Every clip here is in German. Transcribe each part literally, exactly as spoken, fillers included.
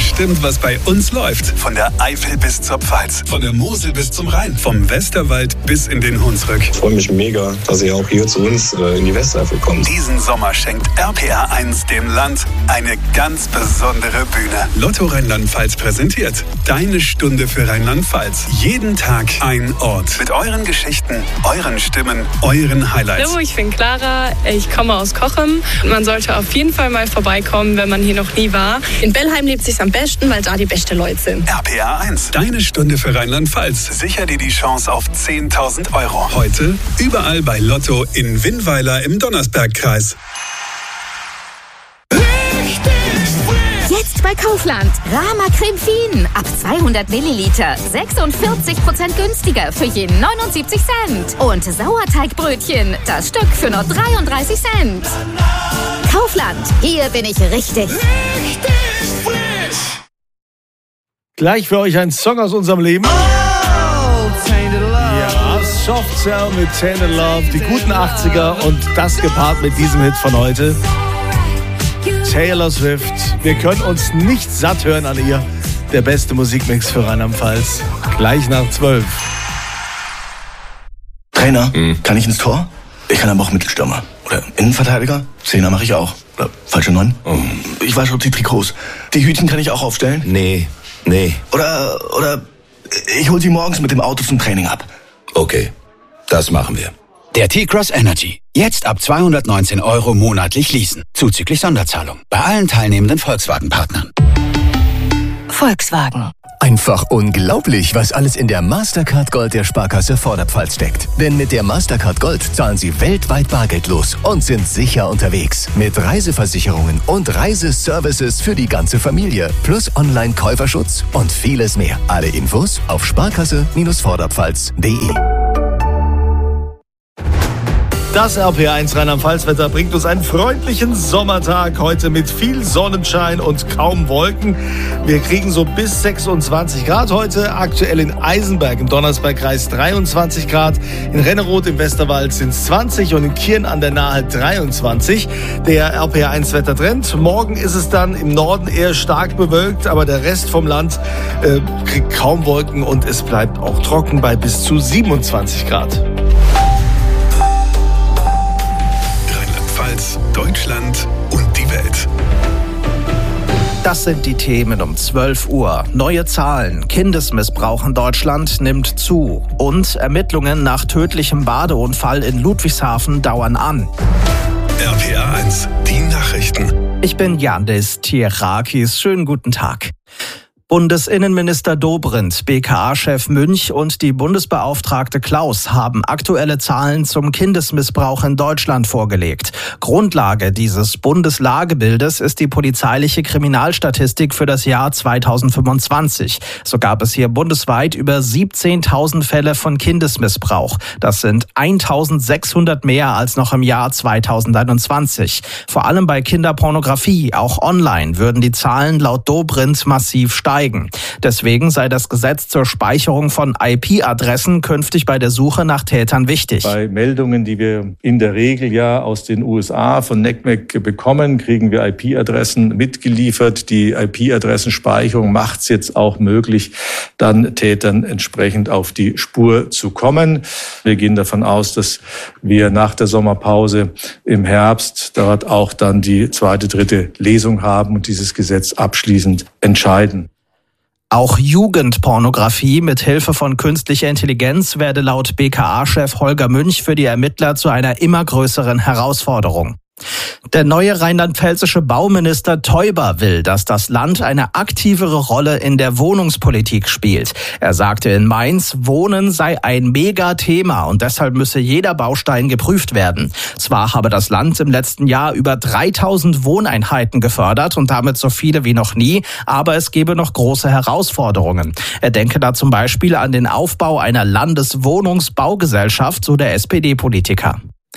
bestimmt, was bei uns läuft. Von der Eifel bis zur Pfalz, von der Mosel bis zum Rhein, vom Westerwald bis in den Hunsrück. Ich freue mich mega, dass ihr auch hier zu uns äh, in die Westeifel kommt. Diesen Sommer schenkt R P R eins dem Land eine ganz besondere Bühne. Lotto Rheinland-Pfalz präsentiert Deine Stunde für Rheinland-Pfalz. Jeden Tag ein Ort. Mit euren Geschichten, euren Stimmen, euren Highlights. Hallo, ich bin Clara, ich komme aus Cochem. Man sollte auf jeden Fall mal vorbeikommen, wenn man hier noch nie war. In Bellheim lebt es sich am besten, weil da die besten Leute sind. R P R eins, Deine Stunde für Rheinland-Pfalz. Sicher dir die Chance auf zehntausend Euro. Heute überall bei Lotto in Winnweiler im Donnersbergkreis. Jetzt bei Kaufland. Rama Creme Fien. Ab zweihundert Milliliter. sechsundvierzig Prozent günstiger für jeden neunundsiebzig Cent. Und Sauerteigbrötchen. Das Stück für nur dreiunddreißig Cent. Kaufland. Hier bin ich richtig. Richtig frisch. Gleich für euch ein Song aus unserem Leben. Oh, Tainted Love. Ja, Soft Cell mit Tainted Love. Die guten achtziger und das gepaart mit diesem Hit von heute. Taylor Swift. Wir können uns nicht satt hören an ihr. Der beste Musikmix für Rheinland-Pfalz. Gleich nach zwölf. Trainer, mhm. kann ich ins Tor? Ich kann aber auch Mittelstürmer. Oder Innenverteidiger? Zehner mache ich auch. Oder falsche Neun? Mhm. Ich wasche die Trikots. Die Hütchen kann ich auch aufstellen? Nee, nee. Oder, oder ich hol sie morgens mit dem Auto zum Training ab. Okay, das machen wir. Der T-Cross Energy. Jetzt ab zweihundertneunzehn Euro monatlich leasen. Zuzüglich Sonderzahlung. Bei allen teilnehmenden Volkswagen-Partnern. Volkswagen. Einfach unglaublich, was alles in der Mastercard Gold der Sparkasse Vorderpfalz steckt. Denn mit der Mastercard Gold zahlen Sie weltweit bargeldlos und sind sicher unterwegs. Mit Reiseversicherungen und Reiseservices für die ganze Familie. Plus Online-Käuferschutz und vieles mehr. Alle Infos auf sparkasse Vorderpfalz punkt de. Das R P R eins Rheinland-Pfalz-Wetter bringt uns einen freundlichen Sommertag. Heute mit viel Sonnenschein und kaum Wolken. Wir kriegen so bis sechsundzwanzig Grad heute. Aktuell in Eisenberg im Donnersbergkreis dreiundzwanzig Grad. In Renneroth im Westerwald sind es zwanzig und in Kirn an der Nahe dreiundzwanzig. Der R P R eins Wettertrend. Morgen ist es dann im Norden eher stark bewölkt, aber der Rest vom Land äh, kriegt kaum Wolken und es bleibt auch trocken bei bis zu siebenundzwanzig Grad. Deutschland und die Welt. Das sind die Themen um zwölf Uhr. Neue Zahlen. Kindesmissbrauch in Deutschland nimmt zu. Und Ermittlungen nach tödlichem Badeunfall in Ludwigshafen dauern an. R P R eins, die Nachrichten. Ich bin Yandis Tierakis. Schönen guten Tag. Bundesinnenminister Dobrindt, B K A-Chef Münch und die Bundesbeauftragte Klaus haben aktuelle Zahlen zum Kindesmissbrauch in Deutschland vorgelegt. Grundlage dieses Bundeslagebildes ist die polizeiliche Kriminalstatistik für das Jahr zweitausendfünfundzwanzig. So gab es hier bundesweit über siebzehntausend Fälle von Kindesmissbrauch. Das sind eintausendsechshundert mehr als noch im Jahr zweitausendeinundzwanzig. Vor allem bei Kinderpornografie, auch online, würden die Zahlen laut Dobrindt massiv steigen. Deswegen sei das Gesetz zur Speicherung von I P-Adressen künftig bei der Suche nach Tätern wichtig. Bei Meldungen, die wir in der Regel ja aus den U S A von N C M E C bekommen, kriegen wir I P-Adressen mitgeliefert. Die I P-Adressenspeicherung macht es jetzt auch möglich, dann Tätern entsprechend auf die Spur zu kommen. Wir gehen davon aus, dass wir nach der Sommerpause im Herbst dort auch dann die zweite, dritte Lesung haben und dieses Gesetz abschließend entscheiden. Auch Jugendpornografie mit Hilfe von künstlicher Intelligenz werde laut B K A-Chef Holger Münch für die Ermittler zu einer immer größeren Herausforderung. Der neue rheinland-pfälzische Bauminister Teuber will, dass das Land eine aktivere Rolle in der Wohnungspolitik spielt. Er sagte in Mainz, Wohnen sei ein Megathema und deshalb müsse jeder Baustein geprüft werden. Zwar habe das Land im letzten Jahr über dreitausend Wohneinheiten gefördert und damit so viele wie noch nie, aber es gebe noch große Herausforderungen. Er denke da zum Beispiel an den Aufbau einer Landeswohnungsbaugesellschaft, so der S P D-Politiker.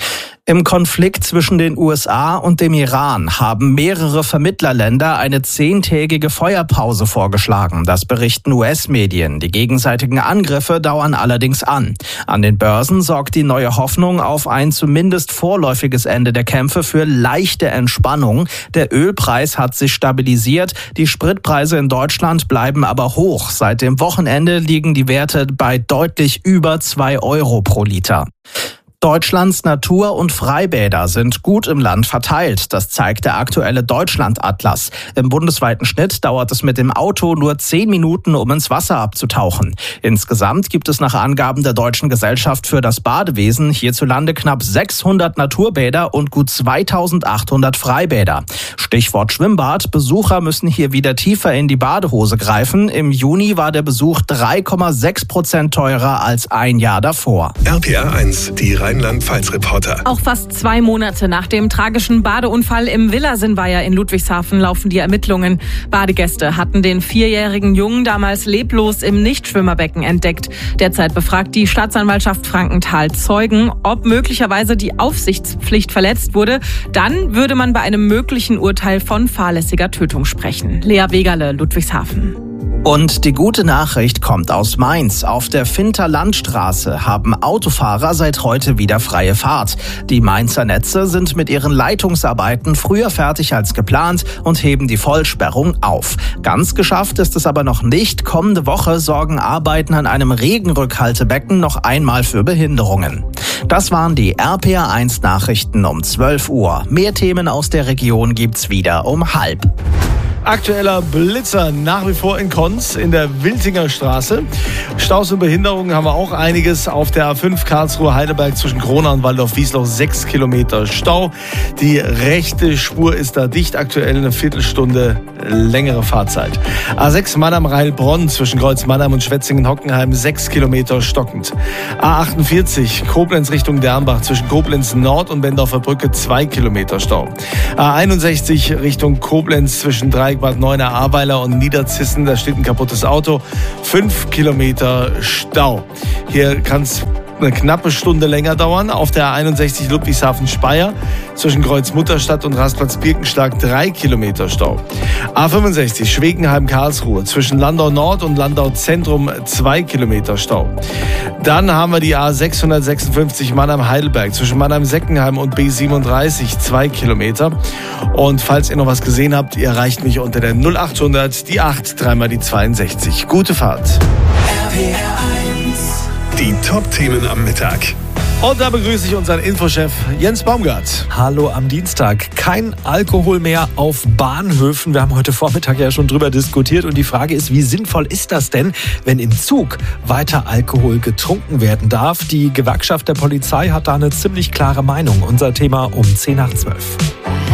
Im Konflikt zwischen den U S A und dem Iran haben mehrere Vermittlerländer eine zehntägige Feuerpause vorgeschlagen. Das berichten U S-Medien. Die gegenseitigen Angriffe dauern allerdings an. An den Börsen sorgt die neue Hoffnung auf ein zumindest vorläufiges Ende der Kämpfe für leichte Entspannung. Der Ölpreis hat sich stabilisiert. Die Spritpreise in Deutschland bleiben aber hoch. Seit dem Wochenende liegen die Werte bei deutlich über zwei Euro pro Liter. Deutschlands Natur- und Freibäder sind gut im Land verteilt. Das zeigt der aktuelle Deutschland-Atlas. Im bundesweiten Schnitt dauert es mit dem Auto nur zehn Minuten, um ins Wasser abzutauchen. Insgesamt gibt es nach Angaben der Deutschen Gesellschaft für das Badewesen hierzulande knapp sechshundert Naturbäder und gut zweitausendachthundert Freibäder. Stichwort Schwimmbad. Besucher müssen hier wieder tiefer in die Badehose greifen. Im Juni war der Besuch drei Komma sechs Prozent teurer als ein Jahr davor. R P R eins, die Rheinland-Pfalz-Reporter. Auch fast zwei Monate nach dem tragischen Badeunfall im Villasinweiher in Ludwigshafen laufen die Ermittlungen. Badegäste hatten den vierjährigen Jungen damals leblos im Nichtschwimmerbecken entdeckt. Derzeit befragt die Staatsanwaltschaft Frankenthal Zeugen, ob möglicherweise die Aufsichtspflicht verletzt wurde. Dann würde man bei einem möglichen Urteil von fahrlässiger Tötung sprechen. Lea Wegerle, Ludwigshafen. Und die gute Nachricht kommt aus Mainz. Auf der Finter Landstraße haben Autofahrer seit heute wieder freie Fahrt. Die Mainzer Netze sind mit ihren Leitungsarbeiten früher fertig als geplant und heben die Vollsperrung auf. Ganz geschafft ist es aber noch nicht. Kommende Woche sorgen Arbeiten an einem Regenrückhaltebecken noch einmal für Behinderungen. Das waren die R P R eins Nachrichten um zwölf Uhr. Mehr Themen aus der Region gibt's wieder um halb. Aktueller Blitzer nach wie vor in Konz in der Wiltinger Straße. Staus und Behinderungen haben wir auch einiges. Auf der A fünf Karlsruhe-Heidelberg zwischen Kronau und Waldorf-Wiesloch sechs Kilometer Stau. Die rechte Spur ist da dicht, aktuell eine Viertelstunde längere Fahrzeit. A sechs Mannheim-Heilbronn zwischen Kreuz-Mannheim und Schwetzingen-Hockenheim sechs Kilometer stockend. A achtundvierzig Koblenz Richtung Dernbach zwischen Koblenz Nord und Bendorfer Brücke zwei Kilometer Stau. A einundsechzig Richtung Koblenz zwischen Dreieck Bad Neuenahr, Ahrweiler und Niederzissen, da steht ein kaputtes Auto. Fünf Kilometer Stau. Hier kann es eine knappe Stunde länger dauern. Auf der A einundsechzig Ludwigshafen-Speyer zwischen Kreuz-Mutterstadt und Rastplatz-Birkenschlag drei Kilometer Stau. A fünfundsechzig Schwegenheim-Karlsruhe zwischen Landau Nord und Landau Zentrum zwei Kilometer Stau. Dann haben wir die A sechshundertsechsundfünfzig Mannheim-Heidelberg zwischen Mannheim-Seckenheim und B siebenunddreißig zwei Kilometer. Und falls ihr noch was gesehen habt, ihr erreicht mich unter der null achthundert, die acht, dreimal die zweiundsechzig. Gute Fahrt. R P R eins. Die Top-Themen am Mittag. Und da begrüße ich unseren Infochef Jens Baumgart. Hallo am Dienstag. Kein Alkohol mehr auf Bahnhöfen. Wir haben heute Vormittag ja schon drüber diskutiert. Und die Frage ist, wie sinnvoll ist das denn, wenn im Zug weiter Alkohol getrunken werden darf? Die Gewerkschaft der Polizei hat da eine ziemlich klare Meinung. Unser Thema um zehn nach zwölf.